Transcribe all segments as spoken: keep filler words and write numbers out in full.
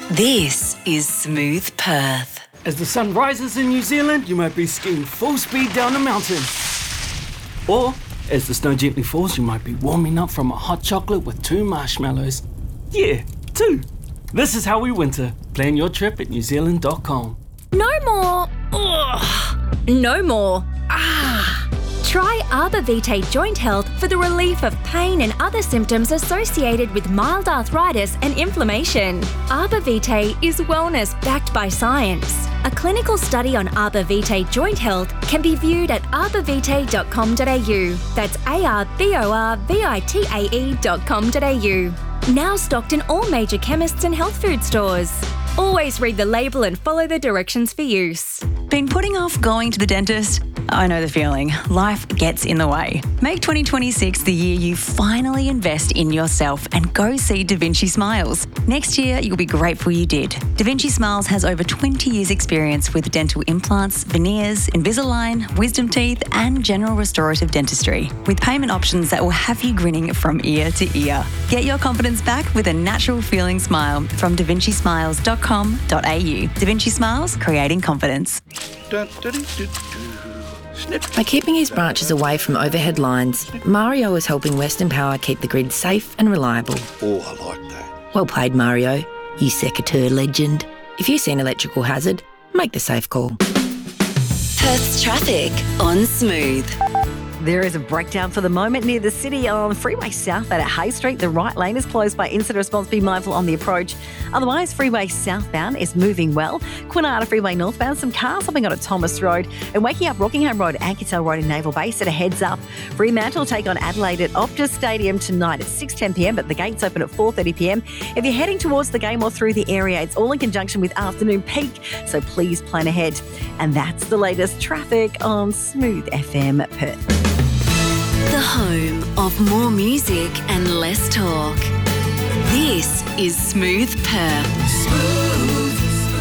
This is Smooth Perth. As the sun rises in New Zealand, you might be skiing full speed down a mountain. Or, as the snow gently falls, you might be warming up from a hot chocolate with two marshmallows. Yeah, two. This is how we winter. Plan your trip at new zealand dot com. No more. Ugh. No more. Ah. Try Arbor Vitae Joint Health for the relief of pain and other symptoms associated with mild arthritis and inflammation. Arbor Vitae is wellness backed by science. A clinical study on Arbor Vitae Joint Health can be viewed at arbor vitae dot com dot a u. That's A R B O R V I T A E dot com dot a u. Now stocked in all major chemists and health food stores. Always read the label and follow the directions for use. Been putting off going to the dentist? I know the feeling. Life gets in the way. Make twenty twenty-six the year you finally invest in yourself and go see Da Vinci Smiles. Next year, you'll be grateful you did. Da Vinci Smiles has over twenty years experience with dental implants, veneers, Invisalign, wisdom teeth and general restorative dentistry, with payment options that will have you grinning from ear to ear. Get your confidence back with a natural feeling smile from da vinci smiles dot com dot a u. Da Vinci Smiles, creating confidence. By keeping his branches away from overhead lines, Mario is helping Western Power keep the grid safe and reliable. Oh, I like that. Well played, Mario, you secateurs legend. If you see an electrical hazard, make the safe call. Perth's traffic on Smooth. There is a breakdown for the moment near the city on Freeway South at Hay Street. The right lane is closed by incident response. Be mindful on the approach. Otherwise, Freeway southbound is moving well. Kwinana Freeway northbound, some cars hopping on at Thomas Road. And waking up Rockingham Road, Anketel Road in Naval Base at a heads up. Fremantle will take on Adelaide at Optus Stadium tonight at six ten p m, but the gates open at four thirty p m. If you're heading towards the game or through the area, it's all in conjunction with afternoon peak, so please plan ahead. And that's the latest traffic on Smooth F M Perth. The home of more music and less talk. This is Smooth Perth. Smooth.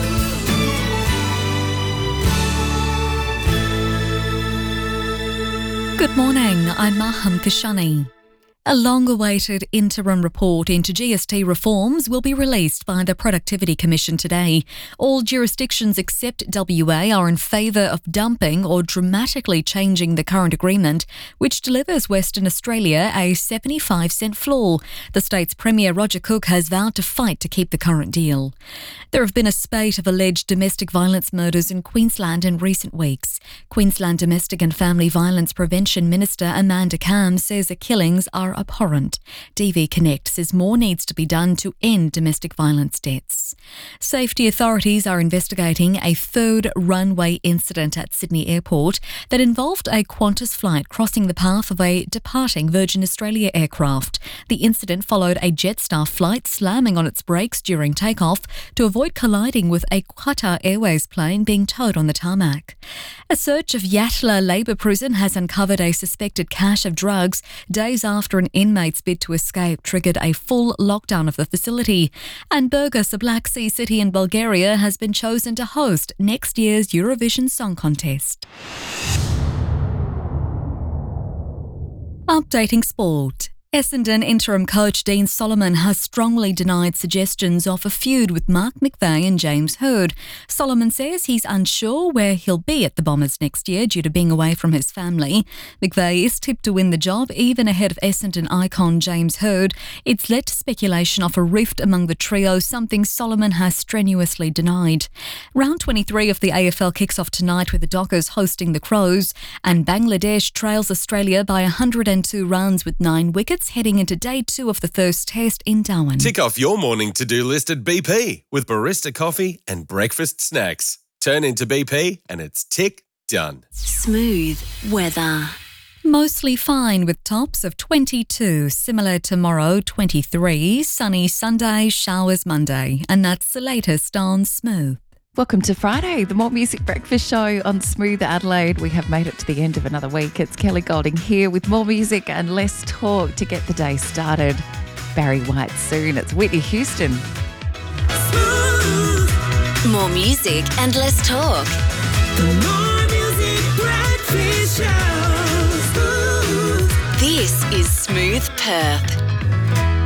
Good morning, I'm Maham Kashani. A long-awaited interim report into G S T reforms will be released by the Productivity Commission today. All jurisdictions except W A are in favour of dumping or dramatically changing the current agreement, which delivers Western Australia a seventy-five cent floor. The state's Premier Roger Cook has vowed to fight to keep the current deal. There have been a spate of alleged domestic violence murders in Queensland in recent weeks. Queensland Domestic and Family Violence Prevention Minister Amanda Cam says the killings are abhorrent. D V Connect says more needs to be done to end domestic violence deaths. Safety authorities are investigating a third runway incident at Sydney Airport that involved a Qantas flight crossing the path of a departing Virgin Australia aircraft. The incident followed a Jetstar flight slamming on its brakes during takeoff to avoid colliding with a Qatar Airways plane being towed on the tarmac. A search of Yatala Labour Prison has uncovered a suspected cache of drugs days after an inmate's bid to escape triggered a full lockdown of the facility. And Burgas, a Black Sea city in Bulgaria, has been chosen to host next year's Eurovision Song Contest. Updating sport. Essendon interim coach Dean Solomon has strongly denied suggestions of a feud with Mark McVeigh and James Hird. Solomon says he's unsure where he'll be at the Bombers next year due to being away from his family. McVeigh is tipped to win the job even ahead of Essendon icon James Hird. It's led to speculation of a rift among the trio, something Solomon has strenuously denied. Round twenty-three of the A F L kicks off tonight with the Dockers hosting the Crows, and Bangladesh trails Australia by one hundred two runs with nine wickets, heading into day two of the first test in Darwin. Tick off your morning to-do list at B P with barista coffee and breakfast snacks. Turn into B P and it's tick done. Smooth weather. Mostly fine with tops of twenty-two, similar tomorrow twenty-three, sunny Sunday, showers Monday. And that's the latest on Smooth. Welcome to Friday, the More Music Breakfast Show on Smooth Adelaide. We have made it to the end of another week. It's Kelly Golding here with more music and less talk to get the day started. Barry White soon. It's Whitney Houston. Smooth. More music and less talk. The More Music Breakfast Show. Smooth. This is Smooth Perth.